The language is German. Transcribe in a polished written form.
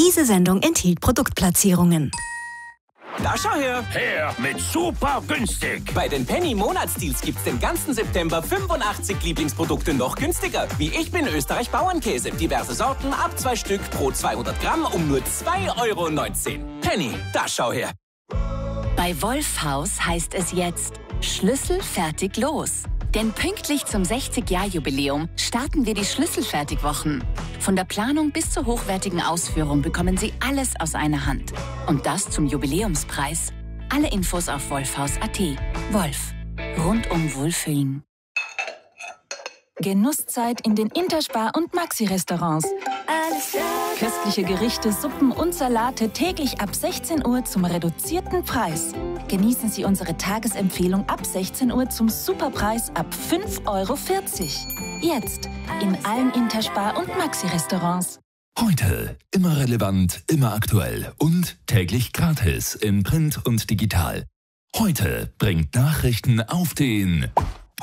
Diese Sendung enthielt Produktplatzierungen. Da schau her! Her mit super günstig! Bei den Penny Monatsdeals gibt's den ganzen September 85 Lieblingsprodukte noch günstiger. Wie Ich bin Österreich Bauernkäse. Diverse Sorten ab 2 Stück pro 200 Gramm um nur 2,19 €. Penny, da schau her! Bei Wolfhaus heißt es jetzt Schlüssel fertig los. Denn pünktlich zum 60-Jahr-Jubiläum starten wir die Schlüsselfertigwochen. Von der Planung bis zur hochwertigen Ausführung bekommen Sie alles aus einer Hand. Und das zum Jubiläumspreis. Alle Infos auf wolfhaus.at. Wolf. Rundum Wohlfühlen. Genusszeit in den Interspar- und Maxi-Restaurants. Köstliche Gerichte, Suppen und Salate täglich ab 16 Uhr zum reduzierten Preis. Genießen Sie unsere Tagesempfehlung ab 16 Uhr zum Superpreis ab 5,40 €. Jetzt in allen Interspar- und Maxi-Restaurants. Heute immer relevant, immer aktuell und täglich gratis in Print und digital. Heute bringt Nachrichten auf den